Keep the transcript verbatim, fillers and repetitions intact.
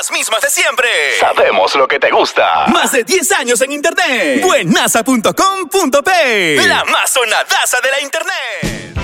las mismas de siempre. Sabemos lo que te gusta. Más de diez años en internet. Buenaza punto com punto pe. La más sonadaza de la internet.